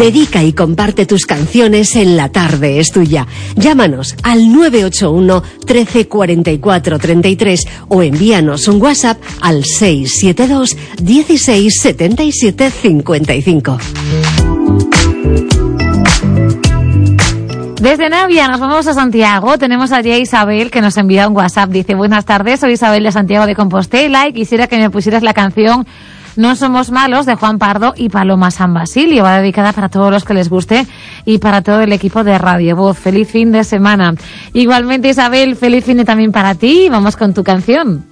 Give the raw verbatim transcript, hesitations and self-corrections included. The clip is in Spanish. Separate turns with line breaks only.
Dedica y comparte tus canciones en La Tarde es Tuya. Llámanos al nueve ocho uno, trece, cuarenta y cuatro, treinta y tres o envíanos un WhatsApp al seis siete dos, dieciséis, setenta y siete, cincuenta y cinco.
Desde Navia nos vamos a Santiago. Tenemos allí a Isabel que nos envía un WhatsApp. Dice: buenas tardes, soy Isabel de Santiago de Compostela y quisiera que me pusieras la canción No somos malos de Juan Pardo y Paloma San Basilio. Va dedicada para todos los que les guste y para todo el equipo de Radio Voz. Feliz fin de semana. Igualmente, Isabel, feliz fin de también para ti. Vamos con tu canción.